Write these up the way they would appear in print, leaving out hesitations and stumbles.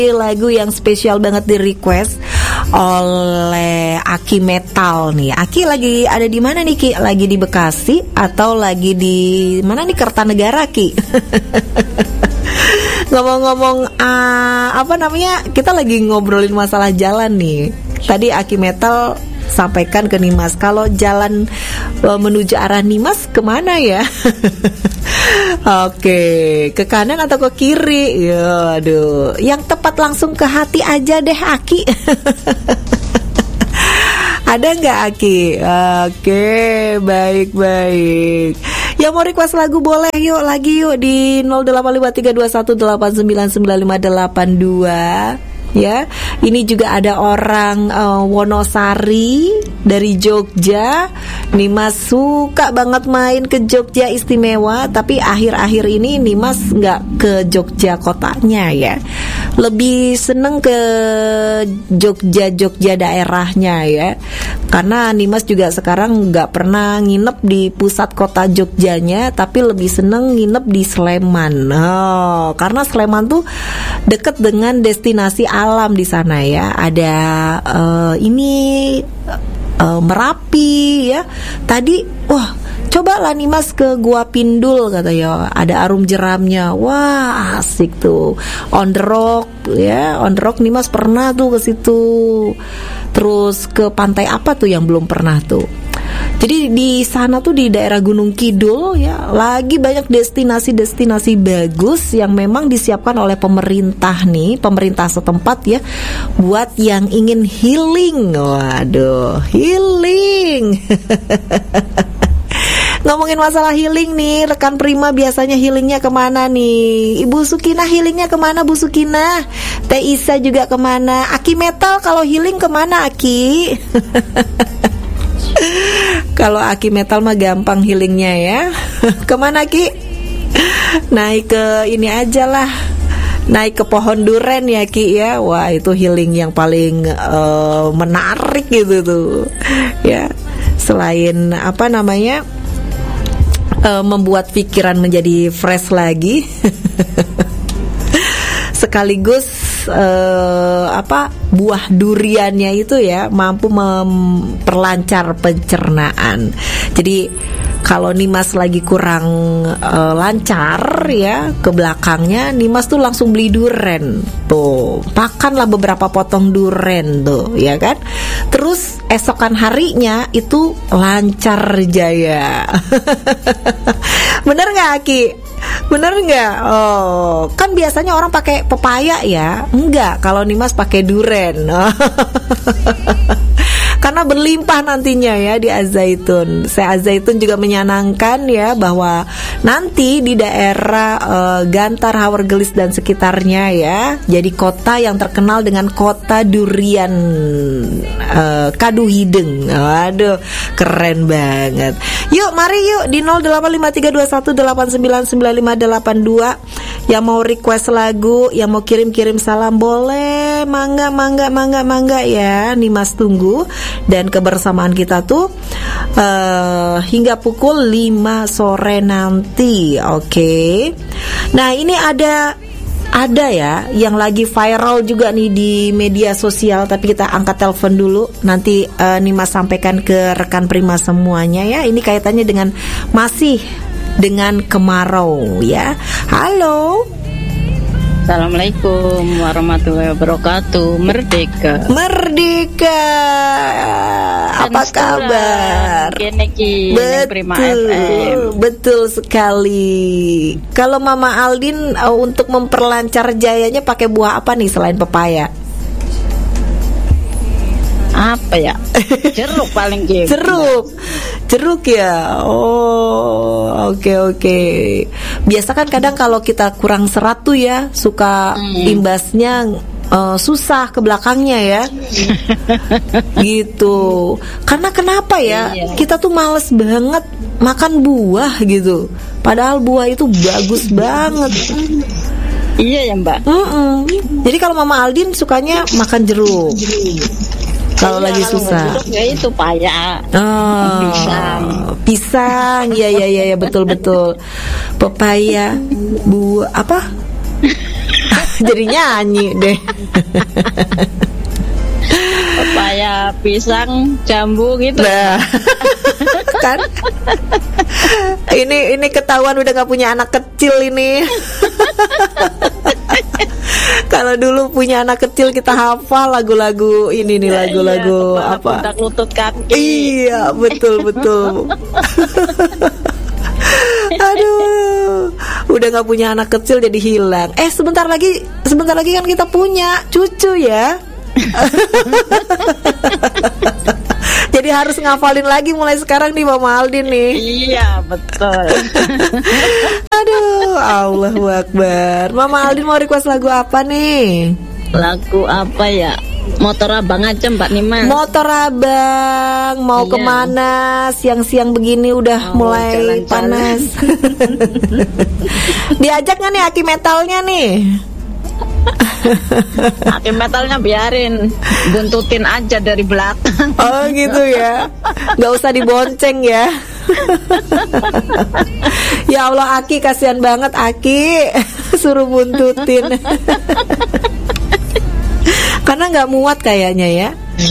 lagu yang spesial banget di request oleh Aki Metal nih. Aki lagi ada di mana nih Ki? Lagi di Bekasi atau lagi di mana nih, Kertanegara Ki? Ngomong-ngomong apa namanya, kita lagi ngobrolin masalah jalan nih. Tadi Aki Metal sampaikan ke Nimas, kalau jalan menuju arah Nimas kemana ya? Oke, ke kanan atau ke kiri? Ya, aduh, yang tepat langsung ke hati aja deh Aki. Ada nggak Aki? Oke, baik-baik. Yang mau request lagu boleh yuk, lagi yuk di 085321899582. Ya, ini juga ada orang Wonosari dari Jogja. Nimas suka banget main ke Jogja istimewa, tapi akhir-akhir ini Nimas nggak ke Jogja kotanya ya, lebih seneng ke Jogja daerahnya ya, karena Nimas juga sekarang nggak pernah nginep di pusat kota Jogjanya, tapi lebih seneng nginep di Sleman. Karena Sleman tuh deket dengan destinasi alam di sana ya. Ada Merapi ya. Tadi cobalah Nimas ke Gua Pindul katanya, ada arum jeramnya. Wah, asik tuh. On the Rock ya, On the Rock Nimas pernah tuh ke situ. Terus ke pantai apa tuh yang belum pernah tuh? Jadi di sana tuh di daerah Gunung Kidul ya, lagi banyak destinasi-destinasi bagus yang memang disiapkan oleh pemerintah nih, pemerintah setempat ya, buat yang ingin healing. Waduh, healing. Ngomongin masalah healing nih, rekan Prima biasanya healingnya kemana nih? Ibu Sukina healingnya kemana Bu Sukina? Teh Isa juga kemana? Aki Metal kalau healing kemana Aki? Kalau Aki Metal mah gampang healingnya ya. Kemana Ki? Naik ke ini aja lah, naik ke pohon duren ya Ki ya. Wah, itu healing yang paling menarik gitu tuh ya. Selain apa namanya, membuat pikiran menjadi fresh lagi. Sekaligus buah duriannya itu ya mampu memperlancar pencernaan. Jadi kalau Nimas lagi kurang lancar ya ke belakangnya, Nimas tuh langsung beli duren tuh, makanlah beberapa potong duren tuh ya kan. Terus esokan harinya itu lancar jaya. Bener nggak Aki? Bener nggak? Oh, kan biasanya orang pakai pepaya ya. Enggak, kalau Nimas pakai duren. Karena berlimpah nantinya ya di Az-Zaitun. Saya Az-Zaitun juga menyenangkan ya bahwa nanti di daerah Gantar, Hawergelis dan sekitarnya ya, jadi kota yang terkenal dengan kota durian Kadu Hideng. Waduh, keren banget. Yuk, mari yuk di 085321899582. Yang mau request lagu, yang mau kirim-kirim salam boleh, mangga ya. Nimas tunggu. Dan kebersamaan kita tuh hingga pukul 5 sore nanti. Oke. Nah, ini ada ya yang lagi viral juga nih di media sosial, tapi kita angkat telepon dulu. Nanti Nimas sampaikan ke rekan Prima semuanya ya. Ini kaitannya dengan masih dengan kemarau ya. Halo. Assalamualaikum warahmatullahi wabarakatuh. Merdeka. Apa kabar? Betul sekali. Kalau Mama Aldin untuk memperlancar jayanya pakai buah apa nih selain pepaya? Apa ya? Jeruk paling gitu. Jeruk ya. Oh, oke. Biasa kan kadang kalau kita kurang serat tuh ya, suka imbasnya susah ke belakangnya ya. Gitu. Karena kenapa ya? Iya. Kita tuh males banget makan buah gitu. Padahal buah itu bagus banget. Iya ya Mbak. Jadi kalau Mama Aldin sukanya makan jeruk. Kalau lagi susah. Ya itu paya. Pisang. Ya betul. Pepaya, buah apa? Jadi nyanyi deh. Pepaya, pisang, jambu gitu. Nah, kan ini ketahuan udah gak punya anak kecil ini. Kalau dulu punya anak kecil kita hafal lagu-lagu ini nih, lagu-lagu apa? Pundak, lutut, kaki. Iya, betul. Aduh, udah gak punya anak kecil jadi hilang. Sebentar lagi kan kita punya cucu ya. Jadi harus ngafalin lagi mulai sekarang nih Mama Aldin nih. Iya, betul. Aduh, Allahu Akbar. Mama Aldin mau request lagu apa nih? Lagu apa ya? Motor Abang aja Mbak Nimas. Motor Abang. Mau Iya. kemana? Siang-siang begini udah mulai jalan-jalan. panas. Diajak gak nih Aki Metalnya nih? Aki metalnya biarin, buntutin aja dari belakang. Oh gitu ya, nggak usah dibonceng ya. Ya Allah Aki, kasihan banget Aki, suruh buntutin. Karena nggak muat kayaknya ya.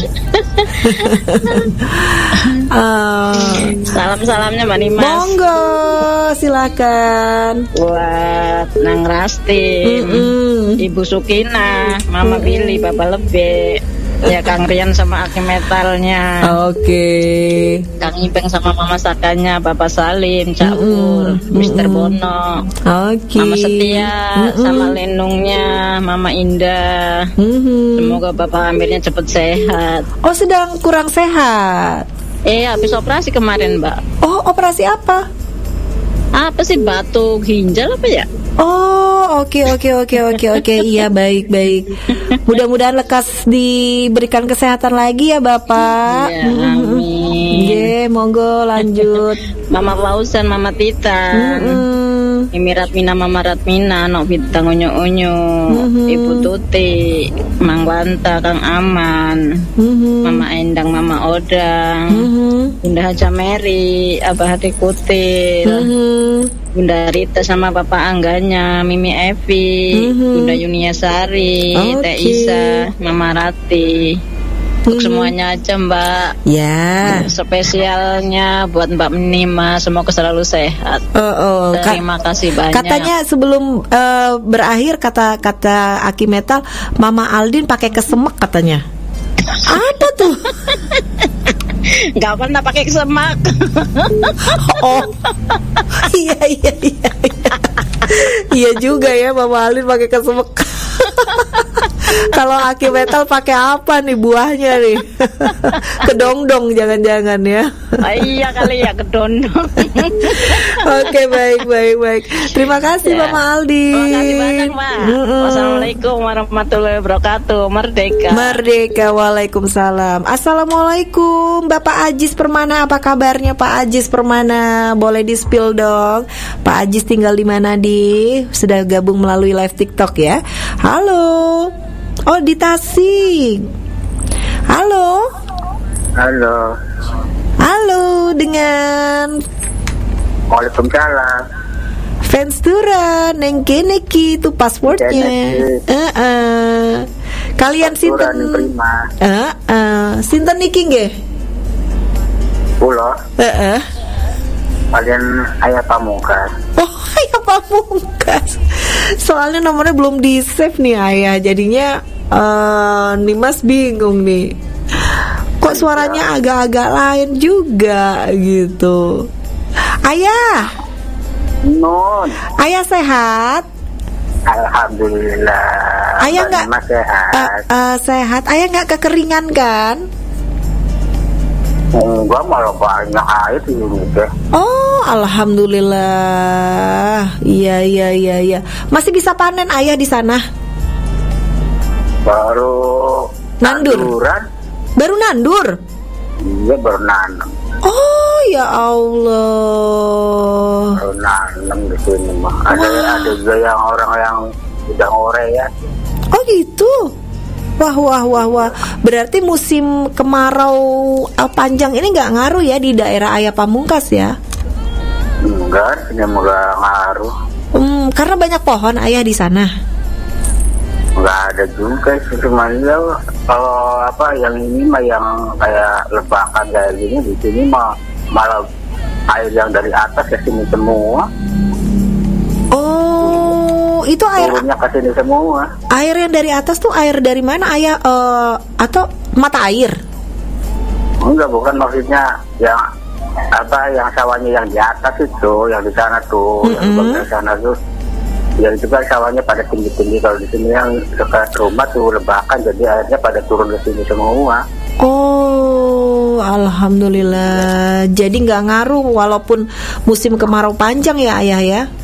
Salam-salamnya Mbak Nimas. Monggo, silakan. Buat Nang Rasti, Ibu Sukina, Mama Billy, Bapak Lebe, ya Kang Rian sama Aki Metalnya, Oke. Kang Ipeng sama Mama Sakanya, Bapak Salim, Cak Ur, Mr. Bono, Oke. Mama Setia, sama Lenungnya, Mama Indah. Semoga Bapak Amirnya cepat sehat. Oh, sedang kurang sehat. Habis operasi kemarin Mbak. Oh, operasi apa? Apa sih, batuk ginjal apa ya? Oh, oke. Iya, baik. Mudah-mudahan lekas diberikan kesehatan lagi ya, Bapak. Ya, amin. Monggo lanjut. Mama Fauzan, Mama Titan, Imi Ratmina, Mama Ratmina, Nok Bintang Unyu-unyu, Ibu Tuti, Mang Wanta, Kang Aman, Mama Endang, Mama Odang, Bunda Haja Mary, Abah Hati Kutil, Bunda Rita sama Bapak Angganya, Mimi Evi, Bunda Yunia Sari, Teh Isa, Mama Rati. Untuk semuanya aja Mbak. Ya. Spesialnya buat Mbak Nima, semoga selalu sehat. Terima kasih banyak. Katanya sebelum berakhir kata Aki Metal, Mama Aldin pakai kesemek katanya. Apa tuh? Gak pernah pakai kesemak. Oh, iya. Iya juga ya, Mama Aldin pakai kesemek. Kalau Aki Metal pakai apa nih buahnya nih? Kedongdong jangan-jangan ya. Iya kali ya, kedondong. Oke, baik. Terima kasih Ya. Mama Aldin. Terima kasih banyak Mbak. Wassalamualaikum warahmatullahi wabarakatuh. Merdeka. Waalaikumsalam. Assalamualaikum Bapak Ajis Permana, apa kabarnya Pak Ajis Permana? Boleh di-spill dong. Pak Ajis tinggal di mana sudah gabung melalui live TikTok ya. Halo. Oh, di Tasik. Halo, dengan Waalaikumsalam. fans Turan neng kene ki itu passwordnya. Kalian sinten? Sinten niki nggih? Kula. Kalian Ayah Pamungkas. Oh, Ayah Pamungkas. Soalnya nomornya belum di save nih Ayah. Jadinya Nimas bingung nih. Kok suaranya agak-agak lain juga gitu. Ayah. Nun. Ayah sehat? Alhamdulillah. Ayah nggak sehat. Sehat. Ayah nggak kekeringan kan? Enggak, malah banyak air di sini deh. Oh, alhamdulillah. Iya. Masih bisa panen Ayah di sana? Baru Nandur. nanduran. Baru nandur? Iya, baru nanam. Oh, ya Allah. Baru nanam di sini mah. Ada juga yang orang yang udah ngore ya. Oh gitu. Wah. Berarti musim kemarau panjang ini nggak ngaruh ya di daerah Ayah Pamungkas ya? Enggak, ini enggak ngaruh. Karena banyak pohon Ayah di sana. Nggak ada juga sih, cuma ya kalau apa yang ini mah yang kayak lebakan kayak gini di sini mah malah air yang dari atas ke sini semua. Oh, itu air Turunnya ke sini semua. air yang dari atas tuh air dari mana ayah? Atau mata air? Enggak, bukan maksudnya yang apa yang sawahnya yang di atas itu, yang di sana tuh, yang di bagian sana tuh. Yang juga sawahnya pada tinggi-tinggi. Kalau di sini yang dekat rumah tuh lebakan, jadi airnya pada turun ke sini semua. Oh, alhamdulillah. Jadi nggak ngaruh walaupun musim kemarau panjang ya ayah ya?